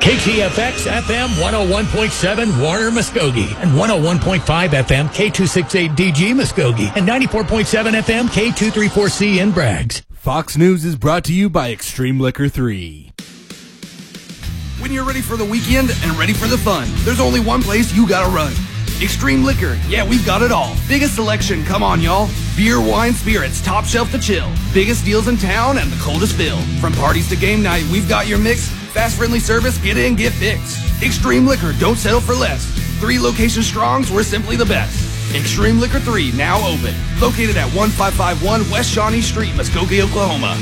KTFX FM 101.7 Warner Muskogee and 101.5 FM K268DG Muskogee and 94.7 FM K234C in Braggs. Fox News is brought to you by Extreme Liquor 3. When you're ready for the weekend and ready for the fun, there's only one place you gotta run. Extreme Liquor. Yeah, we've got it all. Biggest selection, come on, y'all. Beer, wine, spirits, top shelf to chill. Biggest deals in town and the coldest bill. From parties to game night, we've got your mix. Fast, friendly service, get in, get fixed. Extreme Liquor, don't settle for less. 3 locations strongs, we're simply the best. Extreme Liquor 3, now open. Located at 1551 West Shawnee Street, Muskogee, Oklahoma.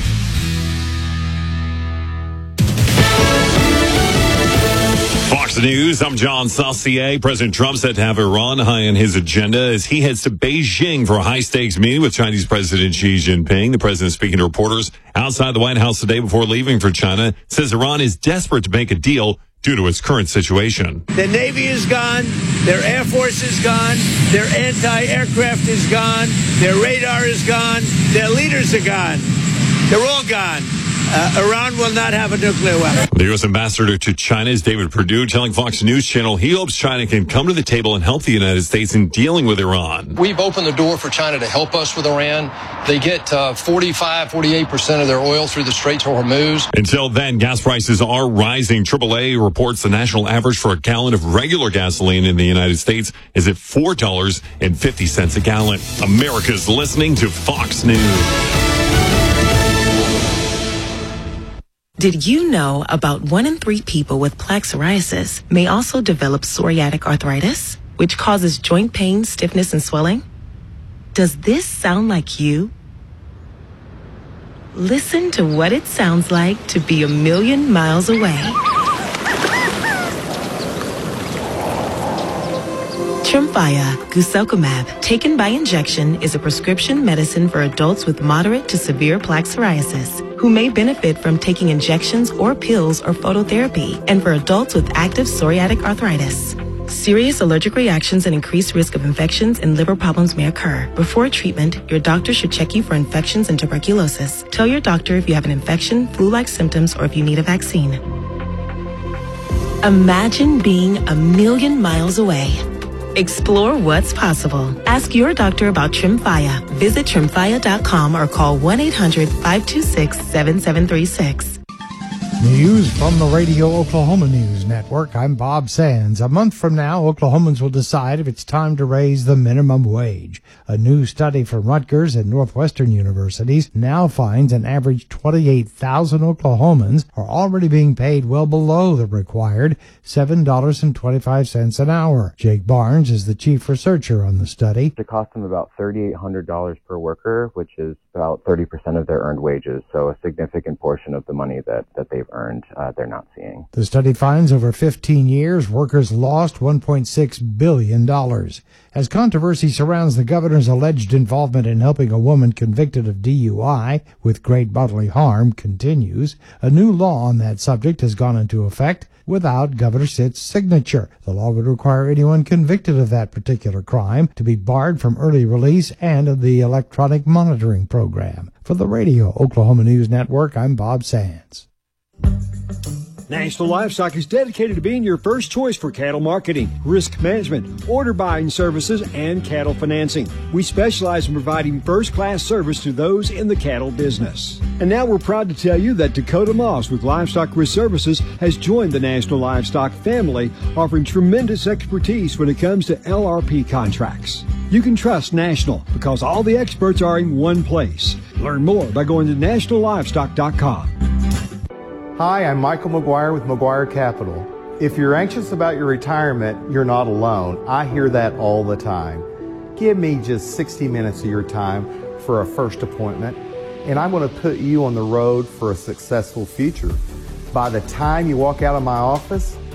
Fox News, I'm John Saucier. President Trump said to have Iran high on his agenda as he heads to Beijing for a high-stakes meeting with Chinese President Xi Jinping. The president, speaking to reporters outside the White House today before leaving for China, says Iran is desperate to make a deal due to its current situation. Their Navy is gone. Their Air Force is gone. Their anti-aircraft is gone. Their radar is gone. Their leaders are gone. They're all gone. Iran will not have a nuclear weapon. The U.S. ambassador to China is David Perdue, telling Fox News Channel he hopes China can come to the table and help the United States in dealing with Iran. We've opened the door for China to help us with Iran. They get 48% of their oil through the Straits of Hormuz. Until then, gas prices are rising. AAA reports the national average for a gallon of regular gasoline in the United States is at $4.50 a gallon. America's listening to Fox News. Did you know about 1 in 3 people with plaque psoriasis may also develop psoriatic arthritis, which causes joint pain, stiffness, and swelling? Does this sound like you? Listen to what it sounds like to be a million miles away. Tremfya guselkumab, taken by injection, is a prescription medicine for adults with moderate to severe plaque psoriasis who may benefit from taking injections or pills or phototherapy, and for adults with active psoriatic arthritis. Serious allergic reactions and increased risk of infections and liver problems may occur. Before treatment, your doctor should check you for infections and tuberculosis. Tell your doctor if you have an infection, flu-like symptoms, or if you need a vaccine. Imagine being a million miles away. Explore what's possible. Ask your doctor about Tremfya. Visit Tremfya.com or call 1-800-526-7736. News from the Radio Oklahoma News Network. I'm Bob Sands. A month from now, Oklahomans will decide if it's time to raise the minimum wage. A new study from Rutgers and Northwestern universities now finds an average 28,000 Oklahomans are already being paid well below the required $7.25 an hour. Jake Barnes is the chief researcher on the study. It costs them about $3,800 per worker, which is about 30% of their earned wages. So a significant portion of the money that they've earned, they're not seeing. The study finds over 15 years, workers lost $1.6 billion. As controversy surrounds the governor's alleged involvement in helping a woman convicted of DUI with great bodily harm continues, a new law on that subject has gone into effect without Governor Stitt's signature. The law would require anyone convicted of that particular crime to be barred from early release and of the electronic monitoring program. For the Radio Oklahoma News Network, I'm Bob Sands. National Livestock is dedicated to being your first choice for cattle marketing, risk management, order buying services, and cattle financing. We specialize in providing first-class service to those in the cattle business. And now we're proud to tell you that Dakota Moss with Livestock Risk Services has joined the National Livestock family, offering tremendous expertise when it comes to LRP contracts. You can trust National because all the experts are in one place. Learn more by going to nationallivestock.com. Hi, I'm Michael McGuire with McGuire Capital. If you're anxious about your retirement, you're not alone. I hear that all the time. Give me just 60 minutes of your time for a first appointment, and I'm going to put you on the road for a successful future. By the time you walk out of my office,